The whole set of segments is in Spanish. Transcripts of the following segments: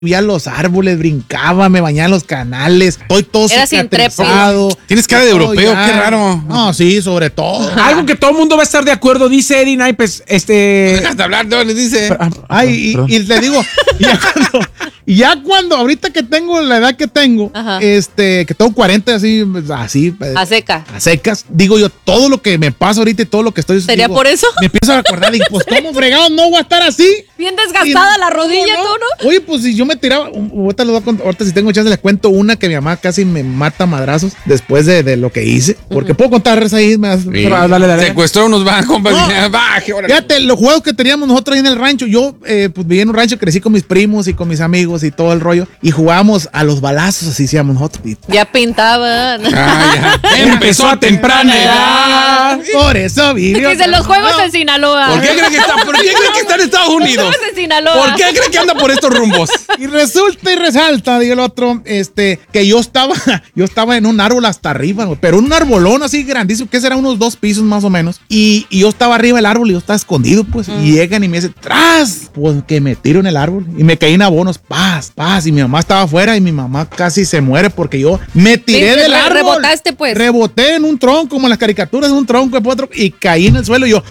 subía a los árboles, brincaba, me bañaba en los canales, estoy todo cicatrizado. Tienes cara de europeo, qué raro. No, sí, sobre todo. Algo que todo el mundo va a estar de acuerdo, dice Eddie Naipes, Dejas de hablar, no, le dice. Ay, y le digo, ya cuando, ahorita que tengo la edad que tengo, que tengo 40, así. A secas, digo yo, todo lo que me pasa ahorita y todo lo que estoy. ¿Sería por eso? Me empiezo a acordar, digo, pues, ¿cómo fregado no voy a estar así? Bien desgastada la rodilla, ¿tú no? Oye, pues si yo me tiraba, ahorita si tengo chance les cuento una que mi mamá casi me mata a madrazos después de lo que hice, porque puedo contarles ahí. Dale. Secuestró unos compas. Fíjate, los juegos que teníamos nosotros ahí en el rancho, yo pues vivía en un rancho, crecí con mis primos y con mis amigos y todo el rollo, y jugábamos a los balazos, así decíamos nosotros. Ya pintaban. Ya. Empezó a temprana edad. Por eso vivió. Dice los juegos en Sinaloa. ¿Por qué cree que está en Estados Unidos? Los juegos en Sinaloa. ¿Por qué cree que anda por estos rumbos? Y resulta y resalta, digo el otro, que yo estaba en un árbol hasta arriba, pero un arbolón así grandísimo, que será unos 2 pisos más o menos, y yo estaba arriba del árbol y yo estaba escondido, pues, y llegan y me dicen, ¡tras! Pues que me tiro en el árbol y me caí en abonos, paz, y mi mamá estaba afuera y mi mamá casi se muere porque yo me tiré del árbol. Rebotaste, pues. Reboté en un tronco, como en las caricaturas, en un tronco de otro, y caí en el suelo y yo...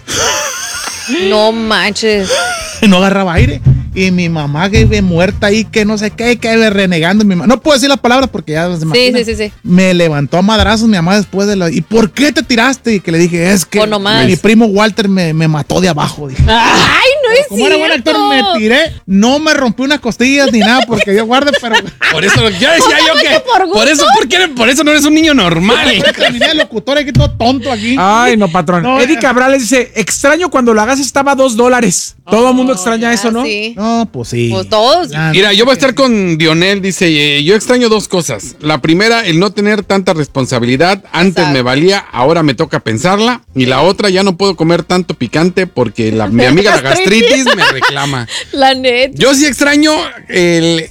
No manches. No agarraba aire. Y mi mamá que ve muerta ahí, que no sé qué, que ve renegando. No puedo decir las palabras porque ya se imagina. Sí. Me levantó a madrazos mi mamá después de ¿y por qué te tiraste? Y que le dije, es que mi primo Walter me mató de abajo. Dije. Ay, no es como era buen actor, me tiré. No me rompí unas costillas ni nada porque yo guardé, pero... Por eso, ya decía yo que... Por eso no eres un niño normal. Terminé de locutor aquí todo tonto aquí. Ay, no, patrón. Eddie Cabral dice, extraño cuando la gas estaba a $2. Todo el mundo extraña eso, ¿no? Sí. No, pues sí. Pues todos. Mira, yo voy a estar con Dionel, dice, yo extraño 2 cosas. La primera, el no tener tanta responsabilidad. Antes me valía, ahora me toca pensarla. Y la otra, ya no puedo comer tanto picante porque mi amiga la gastritis me reclama. La neta. Yo sí extraño el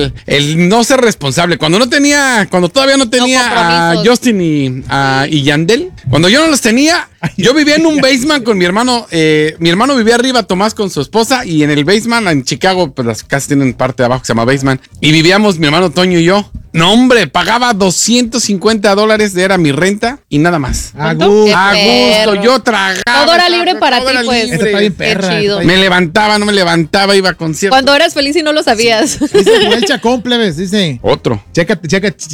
no ser responsable. Cuando todavía no tenía a Justin y Yandel, cuando yo no los tenía, yo vivía en un basement con mi hermano. Mi hermano vivía arriba, Tomás, con su esposa, y en el basement en Chicago, pues las casas tienen parte de abajo que se llama basement, y vivíamos mi hermano Toño y yo. No, hombre, pagaba $250, era mi renta y nada más. A gusto, yo tragaba. Todo era libre para ti, pues. Está bien perra. Qué chido. Me levantaba, no me levantaba, iba a conciertos. Cuando eras feliz y no lo sabías. Dice el Chacón, plebes, dice. Otro. Chécate.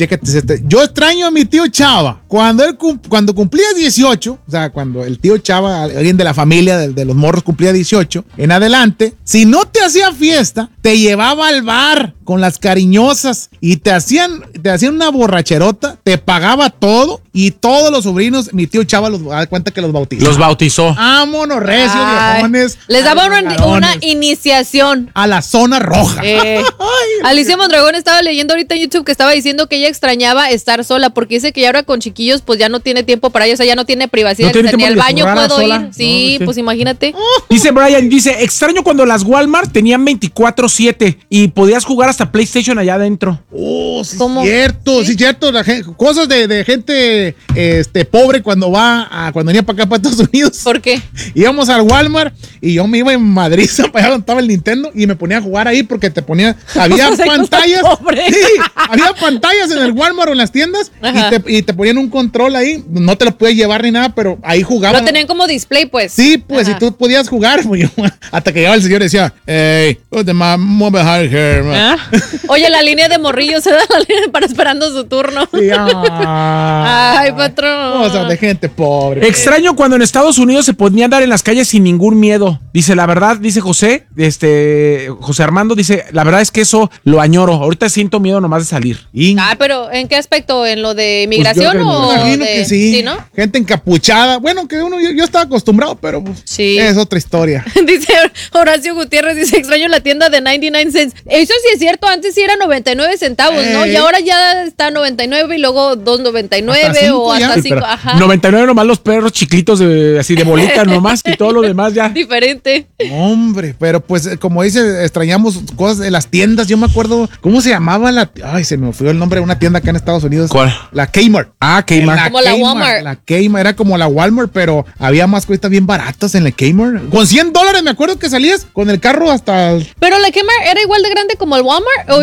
Yo extraño a mi tío Chava. Cuando cumplía 18, o sea, cuando el tío Chava, alguien de la familia de los morros cumplía 18, en adelante, si no te hacía fiesta, te llevaba al bar con las cariñosas y te hacían una borracherota, te pagaba todo y todos los sobrinos, mi tío Chava da cuenta que los bautizó. Los bautizó. Vámonos, recio, viejones. Les daba una iniciación. A la zona roja. Alicia Mondragón estaba leyendo ahorita en YouTube que estaba diciendo que ella extrañaba estar sola porque dice que ya ahora con chiquillos pues ya no tiene tiempo para ellos, o sea, ya no tiene privacidad, ni al baño puedo ir. Sí, pues imagínate. Dice Brian, extraño cuando las Walmart tenían 24/7 y podías jugar hasta PlayStation allá adentro. Oh, sí, ¿Cómo? Cierto, sí, cierto. Cosas de gente pobre cuando venía para acá, para Estados Unidos. ¿Por qué? Íbamos al Walmart y yo me iba en Madrid, para allá donde estaba el Nintendo, y me ponía a jugar ahí porque había pantallas. Sí, había pantallas en el Walmart o en las tiendas y te ponían un control ahí. No te lo puedes llevar ni nada, pero ahí jugaban. Lo tenían como display, pues. Sí, pues, y tú podías jugar. Pues, hasta que llegaba el señor y decía, hey, what's the move here, man? Oye, la línea de morrillos se da la línea para esperando su turno. Sí, ay, patrón. Cosas de gente pobre. Extraño cuando en Estados Unidos se podía andar en las calles sin ningún miedo. Dice, la verdad, dice José Armando, dice, la verdad es que eso lo añoro. Ahorita siento miedo nomás de salir. Pero ¿en qué aspecto? ¿En lo de migración o me imagino que sí, ¿no? Gente encapuchada. Bueno, que yo estaba acostumbrado, pero pues, sí, es otra historia. Dice Horacio Gutiérrez, dice, extraño la tienda de 99 cents. Eso sí es cierto, antes sí era 99 centavos, ¿no? y ahora ya está 99 y luego 2.99 o hasta 5. Ajá. 99 nomás los perros chiclitos así de bolita nomás y todo lo demás ya. Diferente. Hombre, pero pues como dice, extrañamos cosas de las tiendas. Yo me acuerdo, ¿cómo se llamaba Ay, se me olvidó el nombre de una tienda acá en Estados Unidos. ¿Cuál? La Kmart. Kmart. Como la Walmart. La Kmart era como la Walmart, pero había más cositas bien baratas en la Kmart. Con $100 me acuerdo que salías con el carro hasta... Pero la Kmart era igual de grande como el Walmart.